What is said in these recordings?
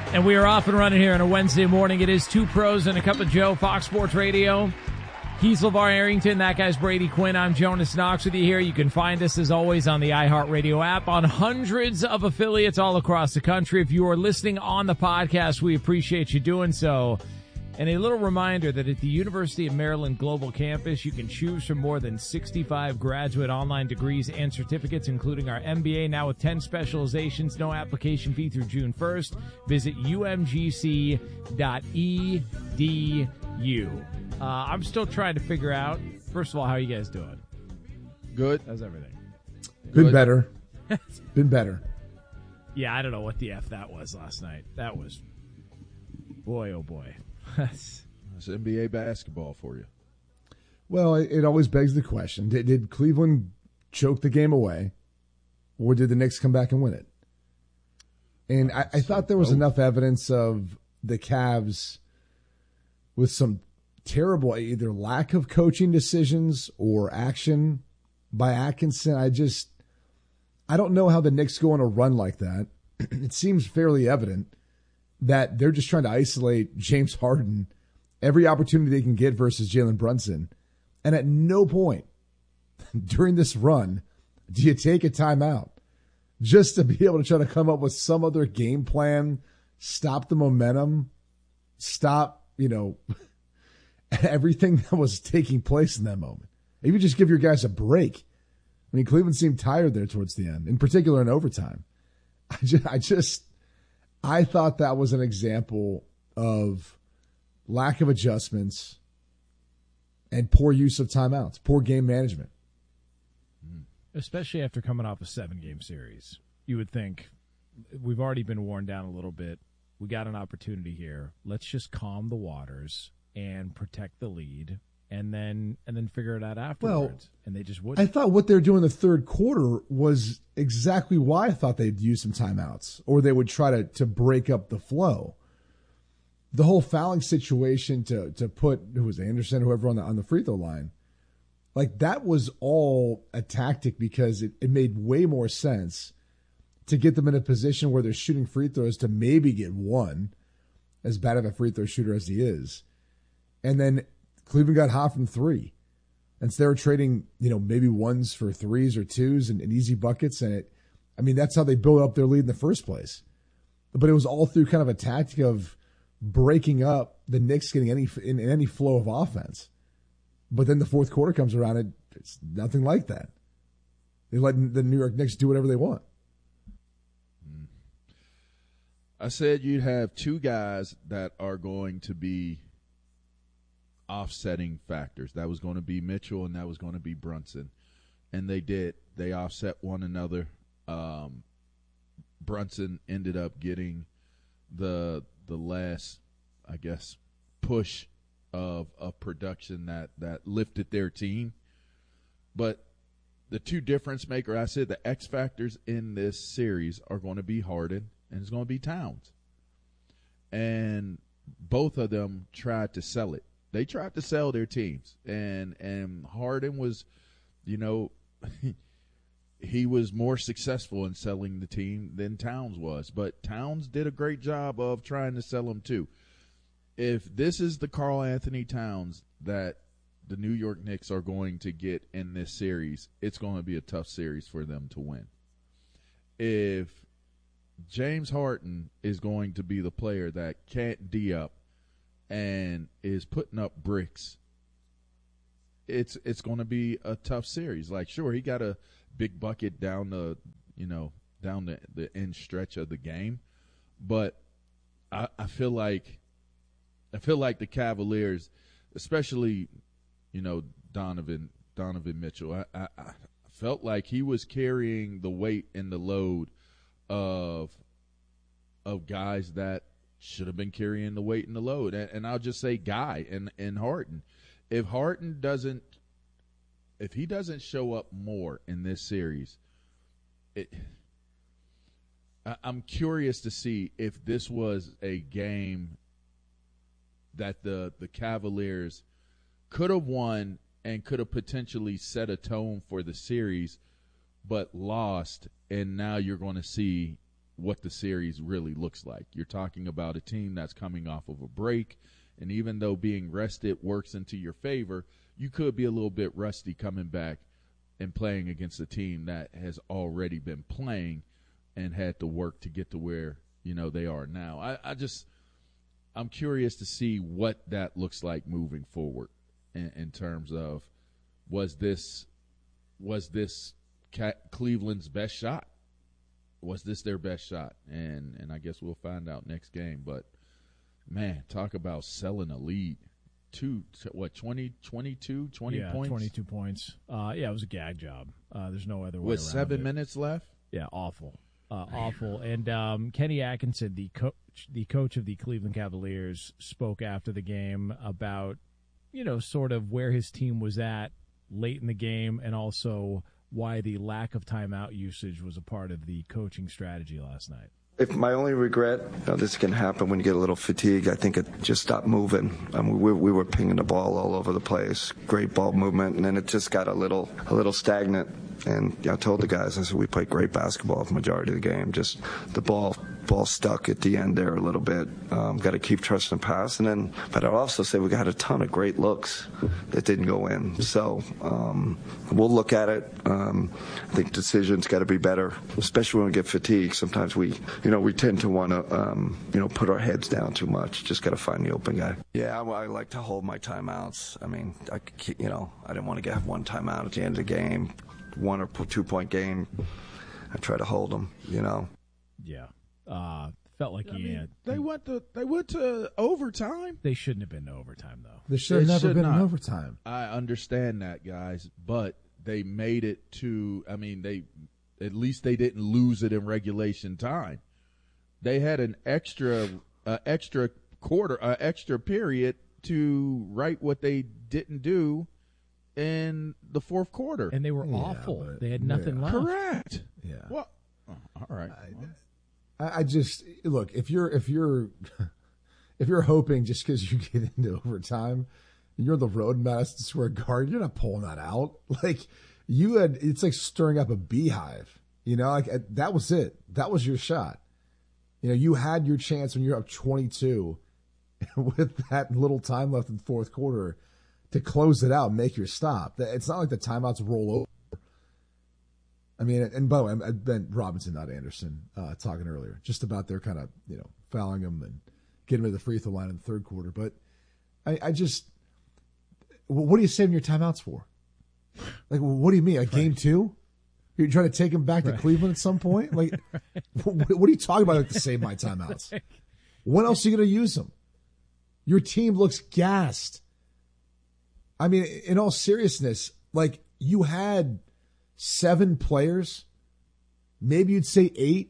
And we are off and running here on a Wednesday morning. It is Two Pros and a Cup of Joe, Fox Sports Radio. He's LeVar Arrington. That guy's Brady Quinn. I'm Jonas Knox with you here. You can find us, as always, on the iHeartRadio app, on hundreds of affiliates all across the country. If you are listening on the podcast, we appreciate you doing so. And a little reminder that at the University of Maryland Global Campus, you can choose from more than 65 graduate online degrees and certificates, including our MBA, now with 10 specializations. No application fee through June 1st. Visit umgc.edu. I'm still trying to figure out, first of all, how are you guys doing? Good. How's everything? Been better. Been better. Yeah, I don't know what the F that was last night. That was, boy, oh boy. That's NBA basketball for you. Well, it always begs the question, did Cleveland choke the game away, or did the Knicks come back and win it? And I thought there was enough evidence of the Cavs with some terrible either lack of coaching decisions or action by Atkinson. I don't know how the Knicks go on a run like that. It seems fairly evident that they're just trying to isolate James Harden every opportunity they can get versus Jalen Brunson. And at no point during this run do you take a timeout just to be able to try to come up with some other game plan, stop the momentum, stop, everything that was taking place in that moment. Maybe just give your guys a break. I mean, Cleveland seemed tired there towards the end, in particular in overtime. I thought that was an example of lack of adjustments and poor use of timeouts, poor game management. Especially after coming off a 7-game series. You would think we've already been worn down a little bit. We got an opportunity here. Let's just calm the waters and protect the lead and then figure it out afterwards. And they just wouldn't. I thought what they were doing in the third quarter was exactly why I thought they'd use some timeouts, or they would try to break up the flow. The whole fouling situation to put, who was Anderson, whoever on the free throw line, like that was all a tactic because it made way more sense to get them in a position where they're shooting free throws to maybe get one, as bad of a free throw shooter as he is. And then Cleveland got hot from three. And so they were trading, maybe ones for threes or twos and easy buckets. And that's how they built up their lead in the first place. But it was all through kind of a tactic of breaking up the Knicks getting any flow of offense. But then the fourth quarter comes around and it's nothing like that. They let the New York Knicks do whatever they want. I said you'd have two guys that are going to be offsetting factors. That was going to be Mitchell and that was going to be Brunson. And they did. They offset one another. Brunson ended up getting the last, I guess, push of production that lifted their team. But the two difference maker, I said the X factors in this series are going to be Harden and it's going to be Towns. And both of them tried to sell it. They tried to sell their teams, and Harden was, he was more successful in selling the team than Towns was. But Towns did a great job of trying to sell them too. If this is the Karl Anthony Towns that the New York Knicks are going to get in this series, it's going to be a tough series for them to win. If James Harden is going to be the player that can't D up and is putting up bricks, it's going to be a tough series. Like, sure, he got a big bucket down the end stretch of the game, but I feel like the Cavaliers, especially Donovan Mitchell, I felt like he was carrying the weight and the load of guys that should have been carrying the weight and the load. And I'll just say Guy and Harden. If Harden doesn't show up more in this series, I'm curious to see if this was a game that the Cavaliers could have won and could have potentially set a tone for the series, but lost, and now you're going to see what the series really looks like. You're talking about a team that's coming off of a break, and even though being rested works into your favor, you could be a little bit rusty coming back and playing against a team that has already been playing and had to work to get to where, they are now. I'm curious to see what that looks like moving forward in terms of was this Cleveland's best shot? Was this their best shot? And I guess we'll find out next game. But, man, talk about selling a lead. 20 points? Yeah, 22 points. It was a gag job. There's no other way with around 7 it. minutes left? Yeah, awful. Awful. And Kenny Atkinson, the coach of the Cleveland Cavaliers, spoke after the game about, sort of where his team was at late in the game and also why the lack of timeout usage was a part of the coaching strategy last night. If my only regret, this can happen when you get a little fatigued, I think it just stopped moving. We were pinging the ball all over the place, great ball movement, and then it just got a little stagnant. And I told the guys, I said, we played great basketball for the majority of the game. Just the ball stuck at the end there a little bit. Got to keep trusting the pass. But I'd also say we got a ton of great looks that didn't go in. So we'll look at it. I think decisions got to be better, especially when we get fatigued. Sometimes we tend to want to, put our heads down too much. Just got to find the open guy. Yeah, I like to hold my timeouts. I mean, I didn't want to have one timeout at the end of the game. 1 or 2 point game, I try to hold them, Yeah. Felt like they went to overtime. They shouldn't have been to overtime, though. They should have never been in overtime. I understand that, guys, but they made it to, at least they didn't lose it in regulation time. They had an extra period to right what they didn't do in the fourth quarter. And they were awful. They had nothing left. Correct. Yeah. Well, all right. I just look, if you're hoping just because you get into overtime, you're the road Madison Square Garden, you're not pulling that out. Like it's like stirring up a beehive. That was it. That was your shot. You had your chance when you're up 22 with that little time left in the fourth quarter to close it out and make your stop. It's not like the timeouts roll over. And by the way, I meant Robinson, not Anderson, talking earlier, just about their kind of, fouling him and getting him to the free throw line in the third quarter. But I just, what are you saving your timeouts for? Like, what do you mean? Game 2? You're trying to take him back to Cleveland at some point? Like, what are you talking about to save my timeouts? When else are you going to use them? Your team looks gassed. In all seriousness, like you had 7 players, maybe you'd say 8,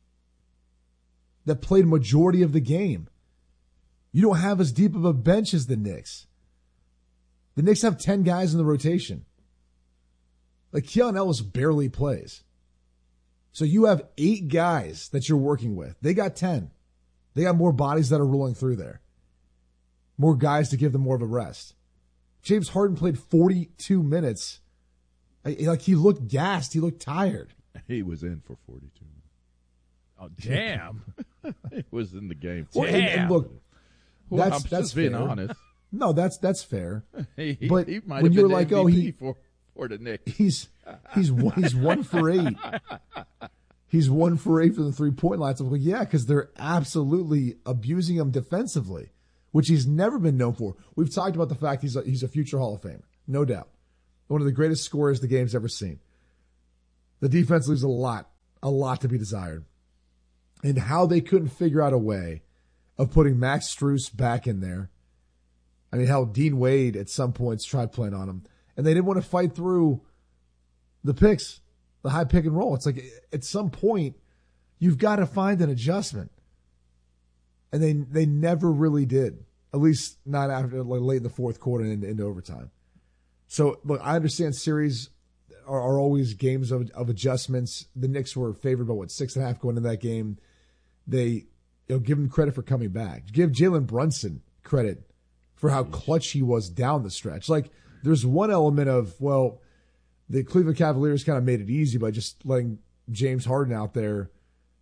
that played majority of the game. You don't have as deep of a bench as the Knicks. The Knicks have 10 guys in the rotation. Like Keon Ellis barely plays. So you have 8 guys that you're working with. They got 10. They got more bodies that are rolling through there. More guys to give them more of a rest. James Harden played 42 minutes. He looked gassed. He looked tired. He was in for 42 minutes. Oh, damn. He was in the game. Damn. And look, that's just being honest. No, that's fair. But he might when have you're been like, MVP for the Knicks. He's 1 for 8. He's 1 for 8 from the 3-point line. So I'm like, yeah, because they're absolutely abusing him defensively, which he's never been known for. We've talked about the fact he's a future Hall of Famer, no doubt. One of the greatest scorers the game's ever seen. The defense leaves a lot to be desired. And how they couldn't figure out a way of putting Max Strus back in there. How Dean Wade at some points tried playing on him. And they didn't want to fight through the picks, the high pick and roll. It's like at some point, you've got to find an adjustment. And they never really did, at least not after late in the fourth quarter and into overtime. So, look, I understand series are always games of adjustments. The Knicks were favored by 6.5 going into that game. They give them credit for coming back. Give Jalen Brunson credit for how clutch he was down the stretch. Like, there's one element of, the Cleveland Cavaliers kind of made it easy by just letting James Harden out there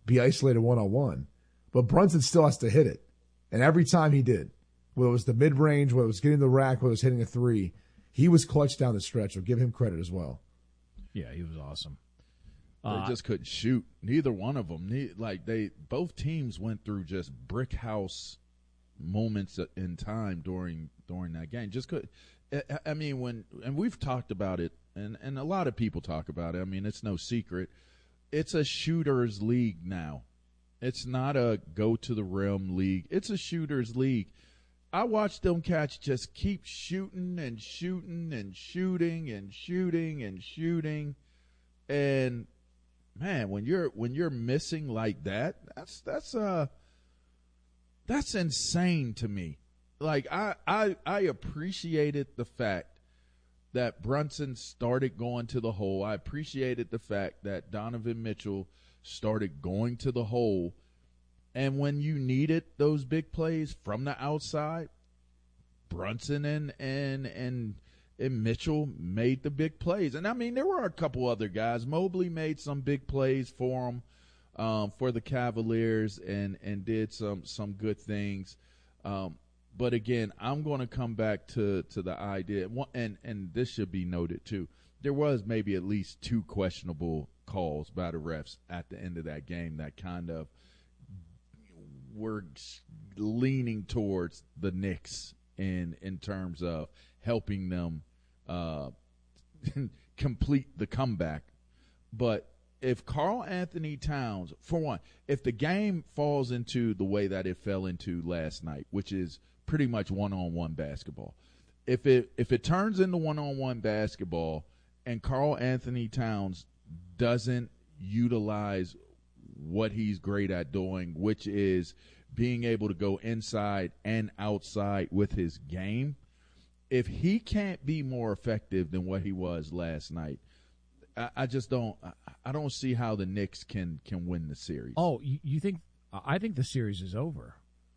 be isolated one-on-one. But Brunson still has to hit it. And every time he did, whether it was the mid-range, whether it was getting the rack, whether it was hitting a three, he was clutch down the stretch. I'll give him credit as well. Yeah, he was awesome. They just couldn't shoot. Neither one of them. Both teams went through just brick house moments in time during that game. Just could. I mean, and we've talked about it, and a lot of people talk about it. I mean, it's no secret. It's a shooter's league now. It's not a go to the rim league. It's a shooter's league. I watched them cats just keep shooting and shooting and shooting and shooting and shooting, and man, when you're missing like that, that's insane to me. Like I appreciated the fact that Brunson started going to the hole. I appreciated the fact that Donovan Mitchell started going to the hole. And when you needed those big plays from the outside, Brunson and Mitchell made the big plays. And I mean, there were a couple other guys. Mobley made some big plays for him, for the Cavaliers, and did some good things. But again, I'm going to come back to the idea, and this should be noted too. There was maybe at least 2 questionable calls by the refs at the end of that game that kind of were leaning towards the Knicks in terms of helping them complete the comeback. But if Karl Anthony Towns, for one, if the game falls into the way that it fell into last night, which is pretty much one-on-one basketball, if it turns into one-on-one basketball and Karl Anthony Towns doesn't utilize what he's great at doing, which is being able to go inside and outside with his game, if he can't be more effective than what he was last night, I just don't. I don't see how the Knicks can win the series. Oh, you think? I think the series is over.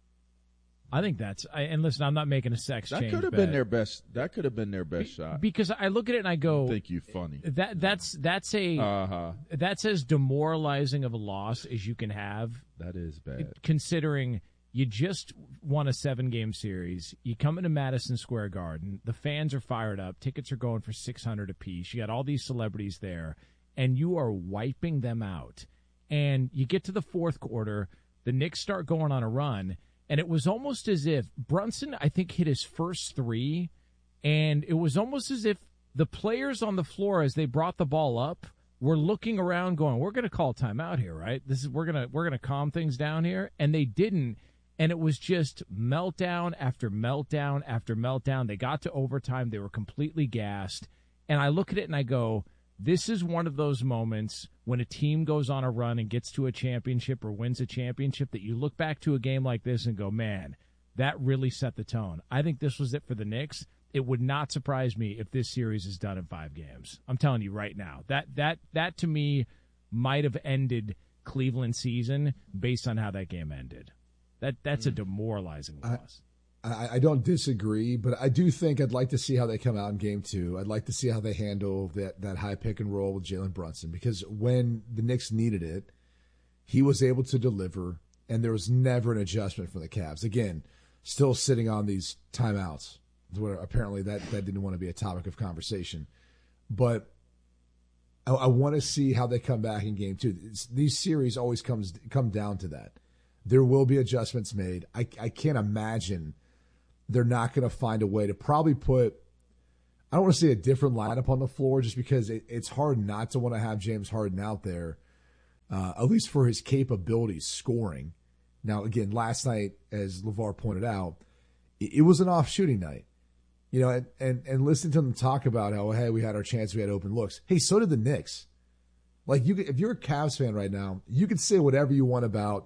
I think that's. And listen, I'm not making a sex change. That could have been their best. That could have been their best shot. Because I look at it and I go, I think you funny. That's as demoralizing of a loss as you can have. That is bad. Considering you just won a 7-game series, you come into Madison Square Garden, the fans are fired up, tickets are going for $600 apiece. You got all these celebrities there, and you are wiping them out. And you get to the fourth quarter, the Knicks start going on a run. And it was almost as if Brunson, I think, hit his first 3, and it was almost as if the players on the floor, as they brought the ball up, were looking around going, we're going to call timeout here, right? We're going to calm things down here. And they didn't. And it was just meltdown after meltdown after meltdown. They got to overtime. They were completely gassed. And I look at it and I go, this is one of those moments when a team goes on a run and gets to a championship or wins a championship that you look back to a game like this and go, man, that really set the tone. I think this was it for the Knicks. It would not surprise me if this series is done in 5 games. I'm telling you right now. That to me might have ended Cleveland's season based on how that game ended. That's a demoralizing loss. I don't disagree, but I do think I'd like to see how they come out in game 2. I'd like to see how they handle that high pick and roll with Jalen Brunson, because when the Knicks needed it, he was able to deliver, and there was never an adjustment for the Cavs. Again, still sitting on these timeouts, where apparently that didn't want to be a topic of conversation. But I want to see how they come back in game 2. These series always come down to that. There will be adjustments made. I can't imagine they're not going to find a way to probably put, I don't want to say a different lineup on the floor, just because it's hard not to want to have James Harden out there, at least for his capabilities scoring. Now, again, last night, as LeVar pointed out, it was an off shooting night. You know, and listening to them talk about how, hey, we had our chance, we had open looks. Hey, so did the Knicks. Like, if you're a Cavs fan right now, you can say whatever you want about,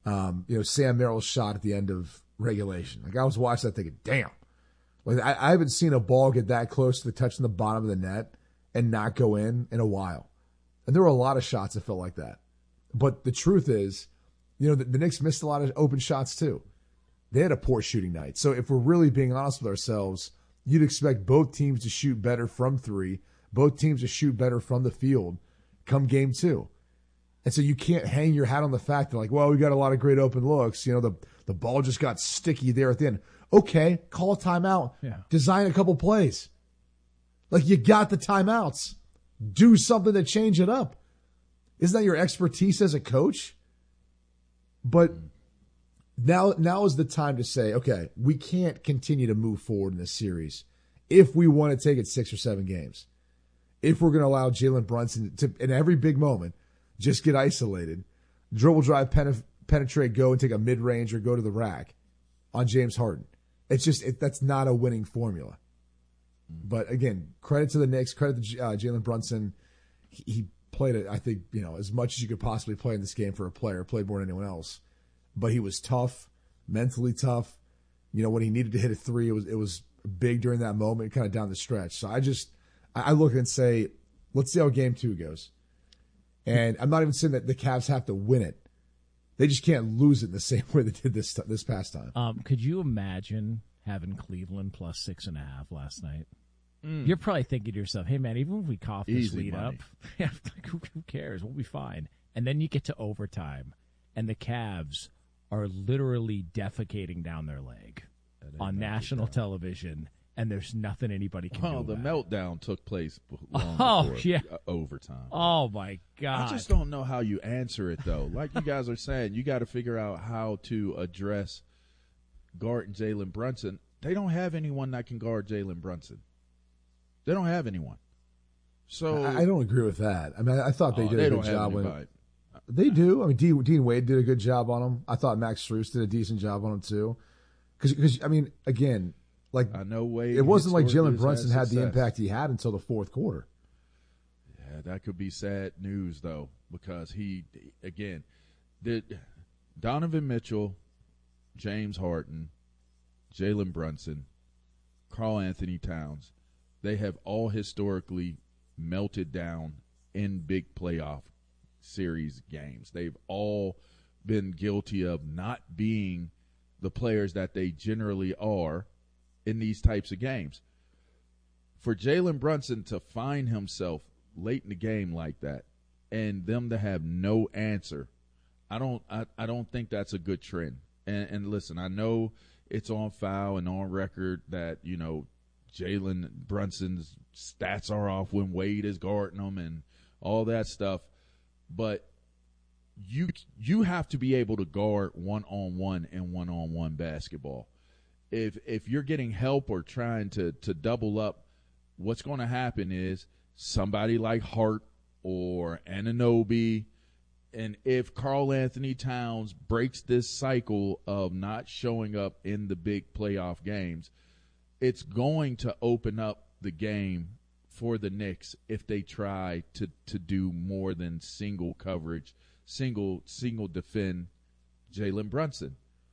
Sam Merrill's shot at the end of regulation. Like, I was watching that thinking, damn. Like, I haven't seen a ball get that close to touching the bottom of the net and not go in a while. And there were a lot of shots that felt like that. But the truth is, the Knicks missed a lot of open shots too. They had a poor shooting night. So if we're really being honest with ourselves, you'd expect both teams to shoot better from 3, both teams to shoot better from the field come game 2. And so you can't hang your hat on the fact that, like, well, we got a lot of great open looks. You know, the ball just got sticky there at the end. Okay, call a timeout. Yeah. Design a couple plays. Like, you got the timeouts. Do something to change it up. Isn't that your expertise as a coach? But now is the time to say, okay, we can't continue to move forward in this series if we want to take it 6 or 7 games. If we're going to allow Jalen Brunson to, in every big moment, just get isolated, dribble drive, penetrate, go and take a mid-range or go to the rack on James Harden. It's just that's not a winning formula. But again, credit to the Knicks, credit to Jalen Brunson. He played it, I think, as much as you could possibly play in this game for a player, played more than anyone else. But he was tough, mentally tough. When he needed to hit a three, it was big during that moment, kind of down the stretch. So I look and say, let's see how game 2 goes. And I'm not even saying that the Cavs have to win it. They just can't lose it in the same way they did this past time. Could you imagine having Cleveland plus 6.5 last night? You're probably thinking to yourself, hey, man, even if we cough this lead up, who cares? We'll be fine. And then you get to overtime, and the Cavs are literally defecating down their leg on national television, and there's nothing anybody can do about the meltdown took place before overtime. Oh, my God. I just don't know how you answer it, though. Like you guys are saying, you got to figure out how to address guarding Jalen Brunson. They don't have anyone that can guard Jalen Brunson. They don't have anyone. So I don't agree with that. I mean, I thought they did a good job with it. They do. I mean, Dean Wade did a good job on him. I thought Max Strus did a decent job on him, too. Because I mean, again, like, I know Wade, it wasn't like Jalen Brunson had the impact he had until the fourth quarter. Yeah, that could be sad news, though, because he did Donovan Mitchell, James Harden, Jalen Brunson, Karl Anthony Towns, they have all historically melted down in big playoff series games. They've all been guilty of not being the players that they generally are in these types of games. For Jalen Brunson to find himself late in the game like that and them to have no answer, I don't think that's a good trend. And listen, I know it's on file and on record that, Jalen Brunson's stats are off when Wade is guarding him and all that stuff. But you have to be able to guard one-on-one and one-on-one basketball. If you're getting help or trying to double up, what's going to happen is somebody like Hart or Anunoby, and if Karl Anthony Towns breaks this cycle of not showing up in the big playoff games, it's going to open up the game for the Knicks if they try to do more than single coverage, single defend Jalen Brunson.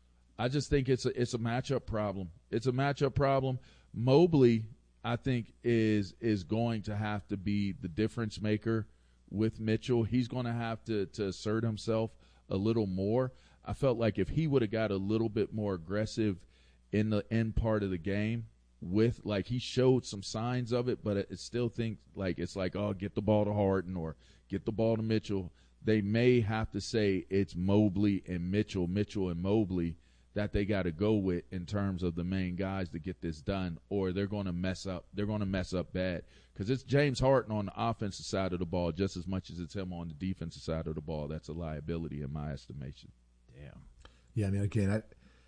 I just think it's a matchup problem. It's a matchup problem. Mobley, I think, is going to have to be the difference maker with Mitchell. He's going to have to assert himself a little more. I felt like if he would have got a little bit more aggressive in the end part of the game, with like he showed some signs of it, but it still think like it's like, oh, get the ball to Harden or get the ball to Mitchell. They may have to say it's Mobley and Mitchell and Mobley that they got to go with in terms of the main guys to get this done, or they're going to mess up. They're going to mess up bad because it's James Harden on the offensive side of the ball just as much as it's him on the defensive side of the ball. That's a liability in my estimation. Damn. Yeah, I mean, again,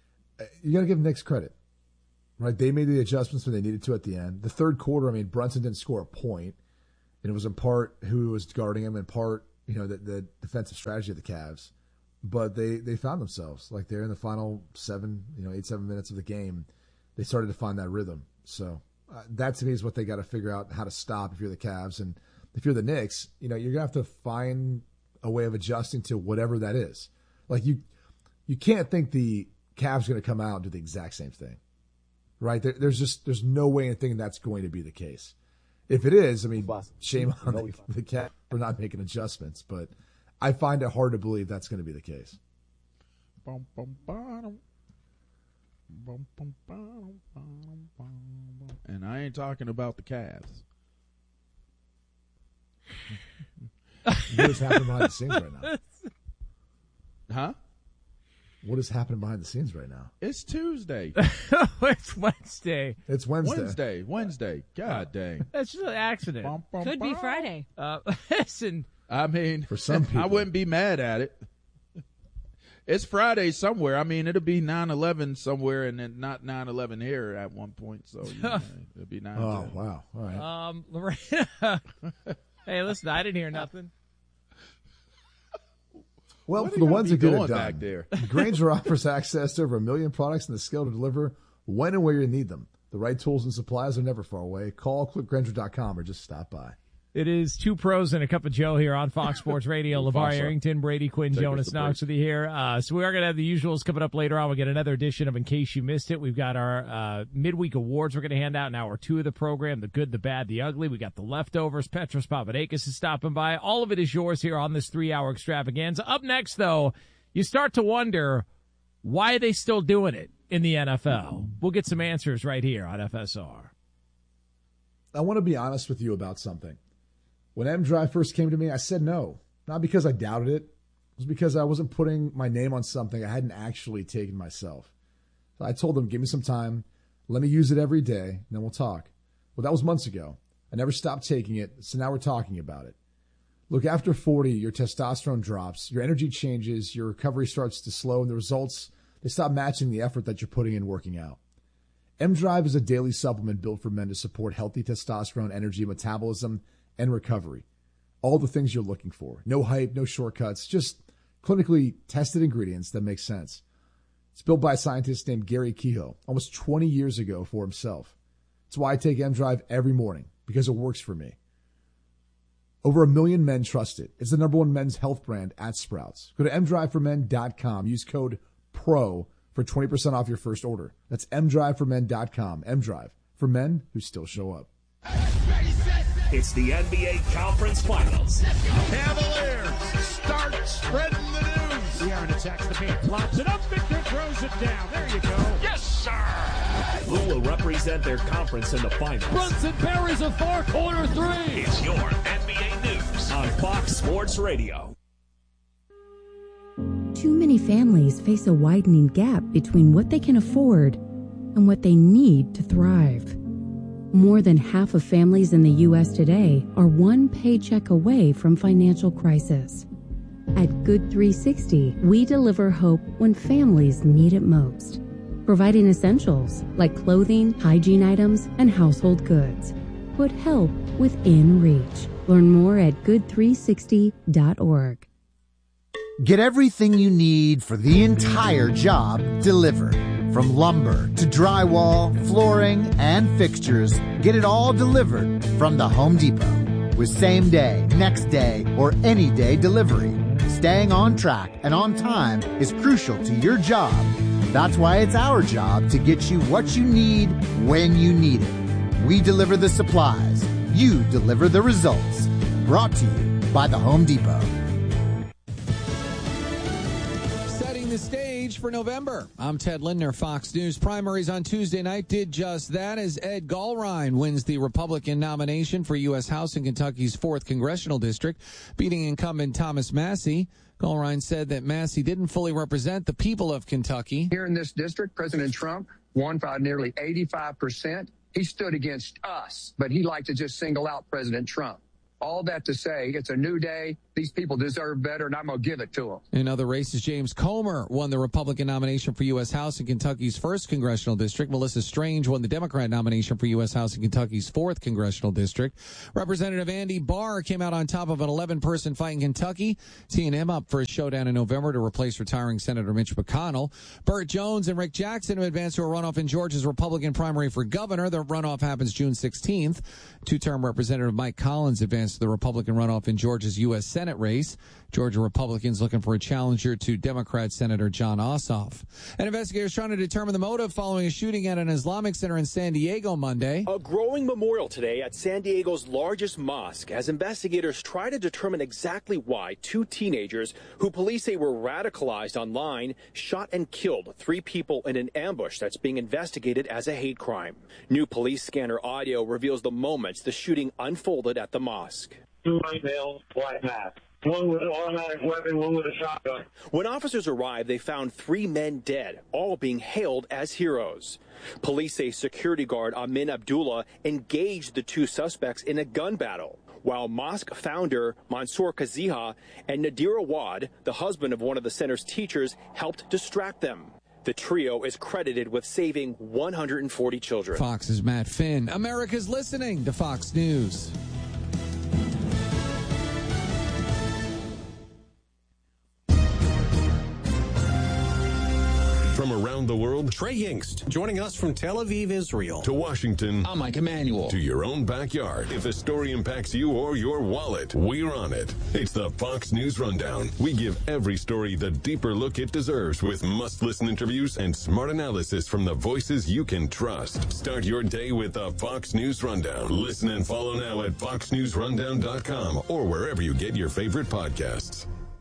you got to give Knicks credit, right? They made the adjustments when they needed to at the end. The third quarter, I mean, Brunson didn't score a point, and it was in part who was guarding him, in part, the defensive strategy of the Cavs. But they found themselves like they're in the final 7 minutes of the game. They started to find that rhythm. So that to me is what they got to figure out how to stop if you're the Cavs. And if you're the Knicks, you're going to have to find a way of adjusting to whatever that is. Like you can't think the Cavs are going to come out and do the exact same thing, right? There's no way in thinking that's going to be the case. If it is, I mean, shame on the Cavs for not making adjustments, but I find it hard to believe that's going to be the case. And I ain't talking about the Cavs. What is happening behind the scenes right now? Huh? What is happening behind the scenes right now? It's Tuesday. It's Wednesday. It's Wednesday. Wednesday. God dang. That's just an accident. Bum, bum, Could be bum. Friday. Listen, I mean, For some people. I wouldn't be mad at it. It's Friday somewhere. I mean, it'll be 9/11 somewhere, and then not 9/11 here at one point. So it'll be 9/11. Oh, wow. All right. Lorena. Hey, listen, I didn't hear nothing. Well, What for are the y'all ones be that get doing it done, back there? Grainger offers access to over 1 million products and the skill to deliver when and where you need them. The right tools and supplies are never far away. Call, click Grainger.com, or just stop by. It is Two Pros and a Cup of Joe here on Fox Sports Radio. LeVar Arrington, Brady Quinn, Take Jonas us to Knox with you here. So we are going to have the usuals coming up later on. We'll get another edition of In Case You Missed It. We've got our midweek awards we're going to hand out in hour 2 of the program, the good, the bad, the ugly. We got the leftovers. Petros Papadakis is stopping by. All of it is yours here on this 3-hour extravaganza. Up next, though, you start to wonder, why are they still doing it in the NFL? We'll get some answers right here on FSR. I want to be honest with you about something. When M-Drive first came to me, I said no. Not because I doubted it. It was because I wasn't putting my name on something I hadn't actually taken myself. So I told them, give me some time. Let me use it every day, and then we'll talk. Well, that was months ago. I never stopped taking it, so now we're talking about it. Look, after 40, your testosterone drops, your energy changes, your recovery starts to slow, and the results, they stop matching the effort that you're putting in working out. M-Drive is a daily supplement built for men to support healthy testosterone, energy, metabolism, and recovery. All the things you're looking for. No hype, no shortcuts, just clinically tested ingredients that make sense. It's built by a scientist named Gary Kehoe almost 20 years ago for himself. It's why I take M-Drive every morning, because it works for me. Over 1 million men trust it. It's the #1 men's health brand at Sprouts. Go to mdriveformen.com. Use code PRO for 20% off your first order. That's mdriveformen.com. M-Drive, for men who still show up. It's the NBA Conference Finals. Cavaliers start spreading the news. De'Aaron attacks the paint, lobs it up, Victor throws it down. There you go. Yes, sir. Who will represent their conference in the finals? Brunson buries a four-corner three. It's your NBA News on Fox Sports Radio. Too many families face a widening gap between what they can afford and what they need to thrive. More than half of families in the U.S. today are one paycheck away from financial crisis. At Good 360, we deliver hope when families need it most, providing essentials like clothing, hygiene items, and household goods. Put help within reach. Learn more at good360.org. Get everything you need for the entire job delivered. From lumber to drywall, flooring, and fixtures, get it all delivered from the Home Depot. With same day, next day, or any day delivery. Staying on track and on time is crucial to your job. That's why it's our job to get you what you need when you need it. We deliver the supplies. You deliver the results. Brought to you by the Home Depot. The stage for November. I'm Ted Lindner, Fox News. Primaries on Tuesday night did just that as Ed Gallrein wins the Republican nomination for U.S. House in Kentucky's 4th Congressional District, beating incumbent Thomas Massie. Gallrein said that Massie didn't fully represent the people of Kentucky. Here in this district, President Trump won by nearly 85%. He stood against us, but he liked to just single out President Trump. All that to say, it's a new day. These people deserve better, and I'm going to give it to them. In other races, James Comer won the Republican nomination for U.S. House in Kentucky's 1st Congressional District. Melissa Strange won the Democrat nomination for U.S. House in Kentucky's 4th Congressional District. Representative Andy Barr came out on top of an 11-person fight in Kentucky, teeing him up for a showdown in November to replace retiring Senator Mitch McConnell. Burt Jones and Rick Jackson have advanced to a runoff in Georgia's Republican primary for governor. The runoff happens June 16th. Two-term Representative Mike Collins advanced to the Republican runoff in Georgia's U.S. Senate race. Georgia Republicans looking for a challenger to Democrat Senator Jon Ossoff. And investigators trying to determine the motive following a shooting at an Islamic center in San Diego Monday. A growing memorial today at San Diego's largest mosque as investigators try to determine exactly why 2 teenagers who police say were radicalized online shot and killed 3 people in an ambush that's being investigated as a hate crime. New police scanner audio reveals the moments the shooting unfolded at the mosque. two white males, black mask. One with an automatic weapon, one with a shotgun. When officers arrived, they found 3 men dead, all being hailed as heroes. Police say security guard Amin Abdullah engaged the 2 suspects in a gun battle, while mosque founder Mansour Kaziha and Nadir Awad, the husband of one of the center's teachers, helped distract them. The trio is credited with saving 140 children. Fox's Matt Finn. America's listening to Fox News. From around the world, Trey Yingst, joining us from Tel Aviv, Israel. To Washington. I'm Mike Emanuel. To your own backyard. If a story impacts you or your wallet, we're on it. It's the Fox News Rundown. We give every story the deeper look it deserves with must-listen interviews and smart analysis from the voices you can trust. Start your day with the Fox News Rundown. Listen and follow now at foxnewsrundown.com or wherever you get your favorite podcasts.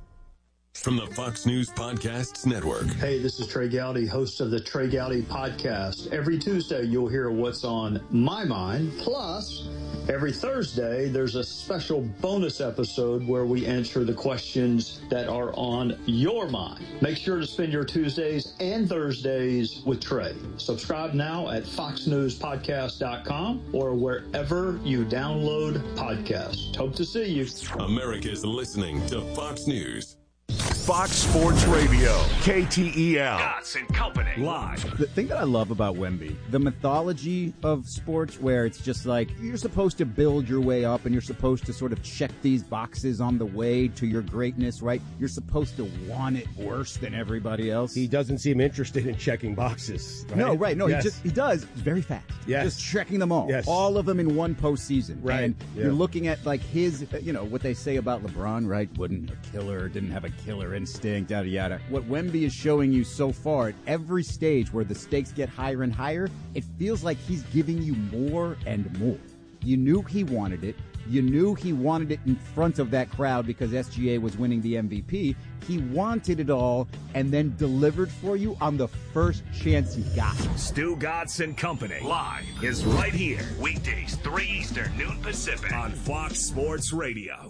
From the Fox News Podcasts Network. Hey, this is Trey Gowdy, host of the Trey Gowdy Podcast. Every Tuesday, you'll hear what's on my mind. Plus, every Thursday, there's a special bonus episode where we answer the questions that are on your mind. Make sure to spend your Tuesdays and Thursdays with Trey. Subscribe now at foxnewspodcast.com or wherever you download podcasts. Hope to see you. America's listening to Fox News. Fox Sports Radio, KTEL. Gotts and Company, live. The thing that I love about Wemby, the mythology of sports, where it's just like you're supposed to build your way up and you're supposed to sort of check these boxes on the way to your greatness, right? You're supposed to want it worse than everybody else. He doesn't seem interested in checking boxes. Right? No, right. No, yes. he does very fast. Yes. Just checking them all. Yes. All of them in one postseason. Right. And you're looking at like his, what they say about LeBron, right? Didn't have a killer instinct, yada, yada. What Wemby is showing you so far at every stage where the stakes get higher and higher, it feels like he's giving you more and more. You knew he wanted it. You knew he wanted it in front of that crowd because SGA was winning the MVP. He wanted it all and then delivered for you on the first chance he got. Stu Gotts and Company, live, is right here. Weekdays, 3 Eastern, noon Pacific, on Fox Sports Radio.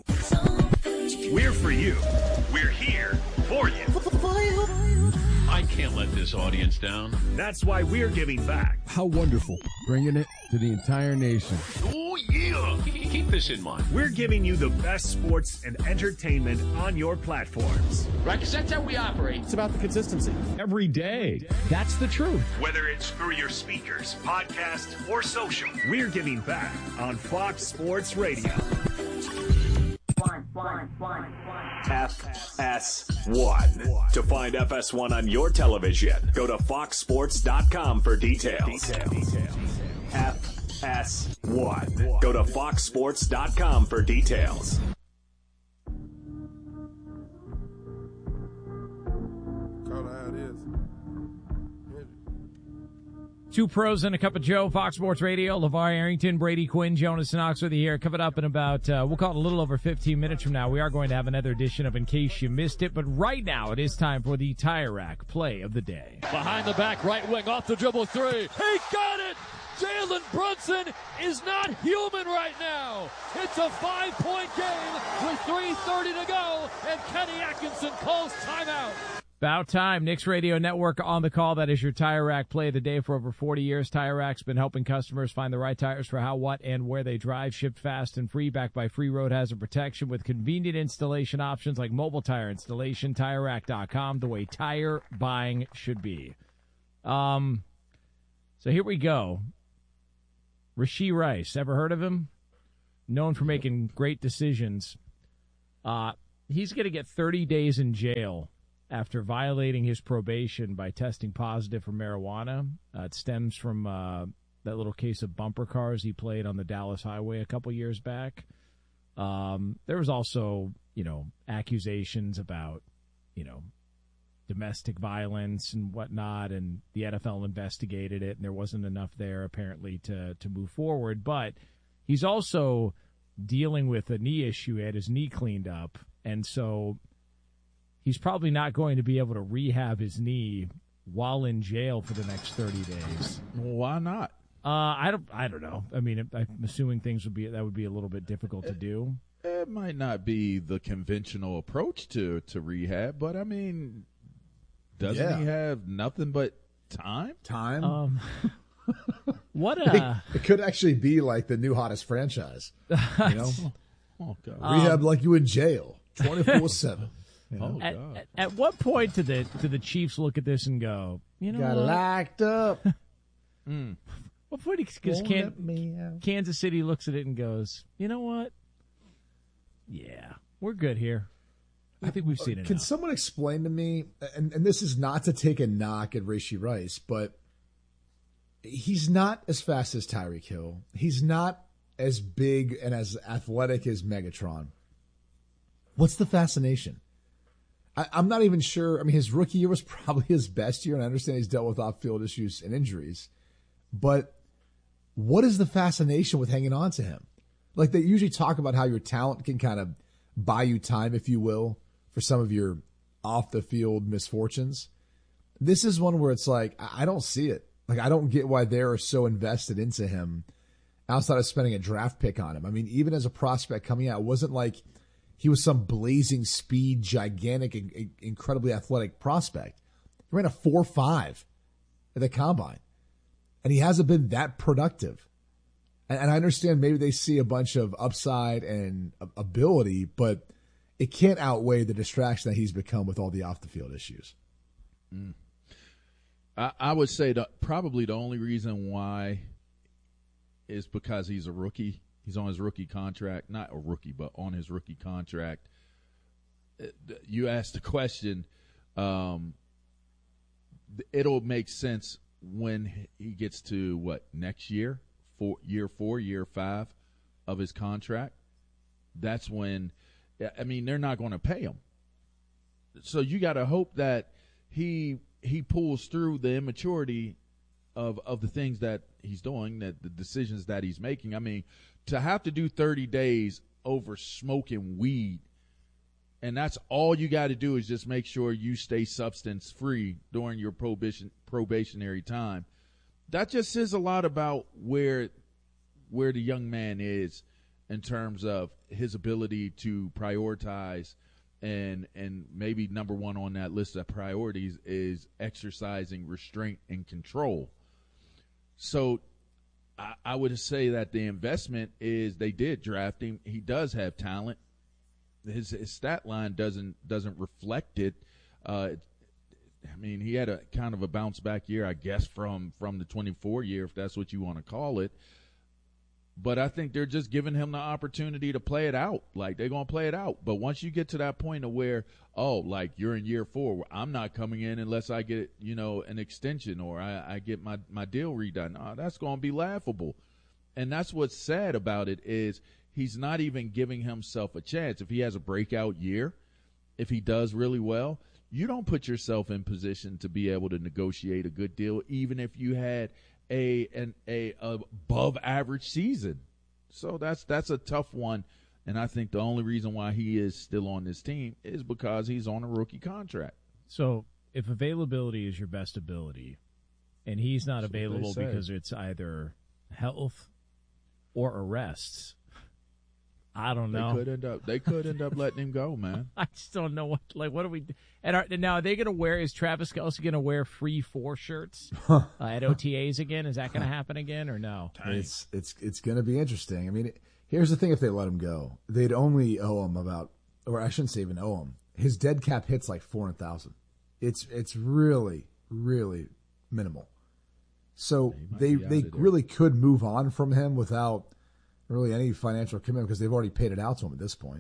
We're for you. We're here for you. I can't let this audience down. That's why we're giving back. How wonderful. Bringing it to the entire nation. Oh, yeah. Keep this in mind. We're giving you the best sports and entertainment on your platforms. Right, because that's how we operate. It's about the consistency. Every day. That's the truth. Whether it's through your speakers, podcast, or social, we're giving back on Fox Sports Radio. FS1. To find FS1 on your television, go to foxsports.com for details. FS1. Go to foxsports.com for details. Two pros and a cup of Joe, Fox Sports Radio. LeVar Arrington, Brady Quinn, Jonas Knox with you here. Coming up in about, we'll call it a little over 15 minutes from now. We are going to have another edition of In Case You Missed It. But right now, it is time for the Tire Rack play of the day. Behind the back, right wing, off the dribble three. He got it! Jalen Brunson is not human right now. It's a 5-point game with 3:30 to go, and Kenny Atkinson calls timeout. About time. Knicks Radio Network on the call. That is your Tire Rack play of the day. For over 40 years, Tire Rack's been helping customers find the right tires for how, what, and where they drive. Shipped fast and free, backed by free road hazard protection with convenient installation options like mobile tire installation. TireRack.com, the way tire buying should be. So here we go. Rashee Rice, ever heard of him? Known for making great decisions. He's going to get 30 days in jail after violating his probation by testing positive for marijuana. It stems from that little case of bumper cars he played on the Dallas highway a couple years back. There was also, accusations about, domestic violence and whatnot, and the NFL investigated it, and there wasn't enough there apparently to move forward. But he's also dealing with a knee issue. He had his knee cleaned up, and so he's probably not going to be able to rehab his knee while in jail for the next 30 days. Why not? I don't know. I mean, I'm assuming that would be a little bit difficult to do. It might not be the conventional approach to rehab, but I mean, doesn't he have nothing but time? What it could actually be like the new hottest franchise. You know? Oh, God. Rehab like you in jail 24/7. You know? At what point do the Chiefs look at this and go, you know, got locked up? What point? Because Kansas City looks at it and goes, you know what? Yeah, we're good here. I think we've seen it. Can someone explain to me? And this is not to take a knock at Rashee Rice, but he's not as fast as Tyreek Hill. He's not as big and as athletic as Megatron. What's the fascination? I'm not even sure. I mean, his rookie year was probably his best year, and I understand he's dealt with off-field issues and injuries. But what is the fascination with hanging on to him? Like, they usually talk about how your talent can kind of buy you time, if you will, for some of your off-the-field misfortunes. This is one where it's like, I don't see it. Like, I don't get why they're so invested into him outside of spending a draft pick on him. I mean, even as a prospect coming out, it wasn't like he was some blazing speed, gigantic, incredibly athletic prospect. He ran a 4.5 at the combine, and he hasn't been that productive. And I understand maybe they see a bunch of upside and ability, but it can't outweigh the distraction that he's become with all the off-the-field issues. I would say that probably the only reason why is because he's a rookie. He's on his rookie contract. Not a rookie, but on his rookie contract. You asked the question. It'll make sense when he gets to, next year? Year 4, year 5 of his contract. That's when, I mean, they're not going to pay him. So you got to hope that he pulls through the immaturity of the things that he's doing, that the decisions that he's making. I mean, to have to do 30 days over smoking weed, and that's all you got to do is just make sure you stay substance free during your probationary time. That just says a lot about where the young man is in terms of his ability to prioritize, and maybe number one on that list of priorities is exercising restraint and control. So I would say that the investment is they did draft him. He does have talent. His stat line doesn't reflect it. I mean, he had a kind of a bounce back year, I guess, from the 24 year, if that's what you want to call it. But I think they're just giving him the opportunity to play it out. Like, they're going to play it out. But once you get to that point of where, like you're in year 4, where I'm not coming in unless I get, an extension or I get my deal redone. That's going to be laughable. And that's what's sad about it is he's not even giving himself a chance. If he has a breakout year, if he does really well, you don't put yourself in position to be able to negotiate a good deal, even if you had an above average season. So that's a tough one. And I think the only reason why he is still on this team is because he's on a rookie contract. So if availability is your best ability and he's not available because it's either health or arrests, I don't know. They could end up letting him go, man. I just don't know what do we? And now are they going to wear? Is Travis Kelce going to wear free 4 shirts at OTAs again? Is that going to happen again or no? It's going to be interesting. I mean, here's the thing: if they let him go, they'd only owe him or I shouldn't say even owe him. His dead cap hits like $400,000. It's really, really minimal. So they really could move on from him without really any financial commitment because they've already paid it out to him at this point.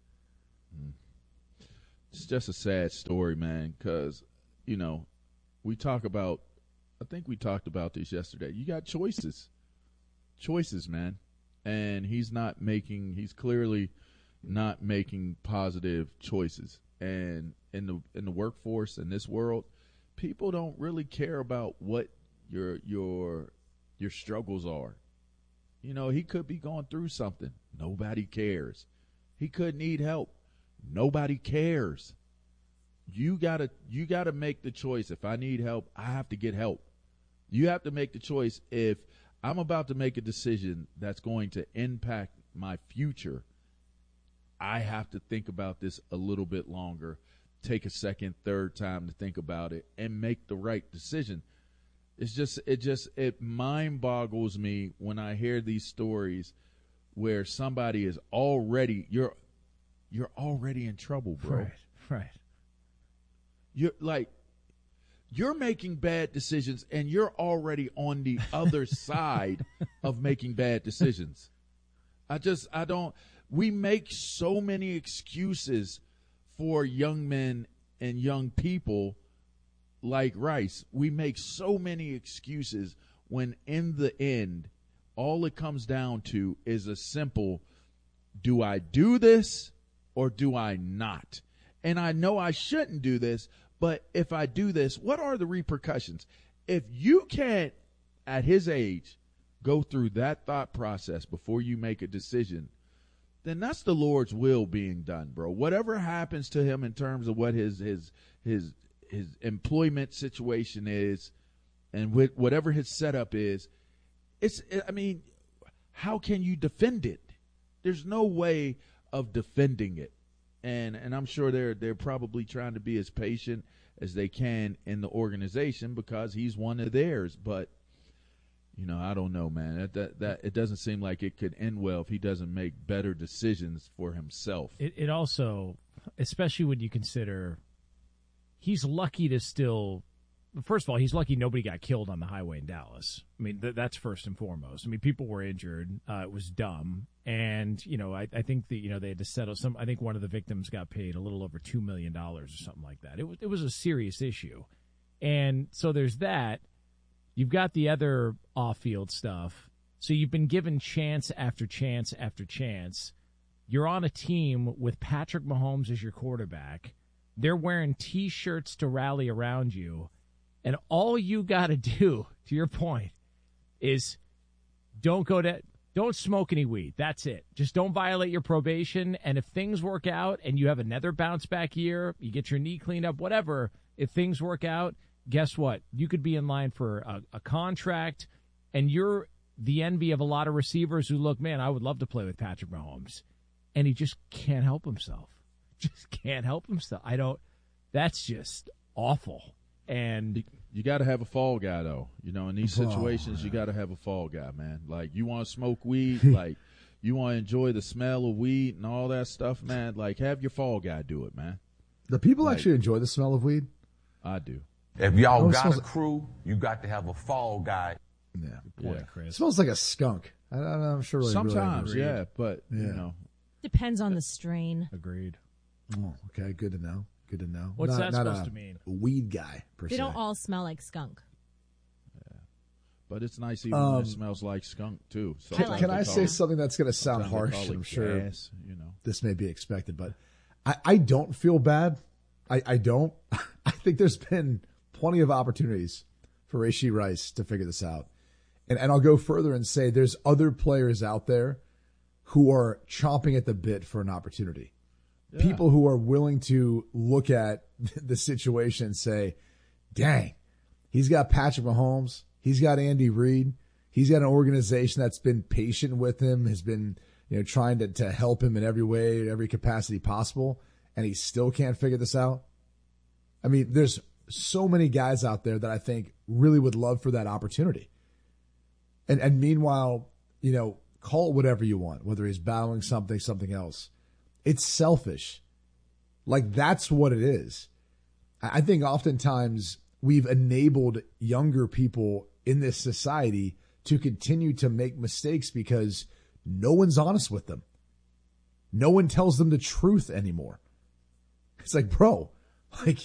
It's just a sad story, man, because, we talk about – I think we talked about this yesterday. You got choices. Choices, man. And he's clearly not making positive choices. And in the workforce in this world, people don't really care about what your struggles are. He could be going through something. Nobody cares. He could need help. Nobody cares. You gotta make the choice. If I need help, I have to get help. You have to make the choice. If I'm about to make a decision that's going to impact my future, I have to think about this a little bit longer, take a second, third time to think about it and make the right decision. It mind boggles me when I hear these stories where somebody is already, you're already in trouble, bro. Right. You're making bad decisions and you're already on the other side of making bad decisions. We make so many excuses for young men and young people like Rice. We make so many excuses when in the end, all it comes down to is a simple, do I do this or do I not? And I know I shouldn't do this, but if I do this, what are the repercussions? If you can't, at his age, go through that thought process before you make a decision, then that's the Lord's will being done, bro. Whatever happens to him in terms of what his employment situation is and whatever his setup is, how can you defend it? There's no way of defending it. And I'm sure they're probably trying to be as patient as they can in the organization because he's one of theirs. But I don't know, man. That it doesn't seem like it could end well if he doesn't make better decisions for himself. It also, especially when you consider, he's lucky to still. First of all, he's lucky nobody got killed on the highway in Dallas. I mean, that's first and foremost. I mean, people were injured. It was dumb. And, I think they had to settle I think one of the victims got paid a little over $2 million or something like that. It was a serious issue. And so there's that. You've got the other off-field stuff. So you've been given chance after chance after chance. You're on a team with Patrick Mahomes as your quarterback. They're wearing T-shirts to rally around you. And all you got to do, to your point, is don't smoke any weed. That's it. Just don't violate your probation. And if things work out and you have another bounce back year, you get your knee cleaned up, whatever, if things work out, guess what? You could be in line for a contract, and you're the envy of a lot of receivers who look, man, I would love to play with Patrick Mahomes. And he just can't help himself. That's just awful. And you got to have a fall guy, though. In these situations, you got to have a fall guy, man. Like, you want to smoke weed, like, you want to enjoy the smell of weed and all that stuff, man. Like, have your fall guy do it, man. Do people actually enjoy the smell of weed? I do. If y'all got a crew, you got to have a fall guy. Yeah. Good point, Chris. It smells like a skunk. I'm sure. Sometimes, really yeah, but, Depends on the strain. Agreed. Oh, okay. Good to know. What's that supposed to mean? A weed guy, per se. They don't all smell like skunk. Yeah. But it's nice even when it smells like skunk, too. So can I say something that's going to sound harsh? I'm sure this may be expected, but I don't feel bad. I don't. I think there's been plenty of opportunities for Rashee Rice to figure this out. And I'll go further and say there's other players out there who are chomping at the bit for an opportunity. Yeah. People who are willing to look at the situation and say, dang, he's got Patrick Mahomes. He's got Andy Reid. He's got an organization that's been patient with him, has been trying to help him in every way, every capacity possible, and he still can't figure this out. I mean, there's so many guys out there that I think really would love for that opportunity. And meanwhile, call it whatever you want, whether he's battling something else. It's selfish. Like, that's what it is. I think oftentimes we've enabled younger people in this society to continue to make mistakes because no one's honest with them. No one tells them the truth anymore. It's like, bro, like,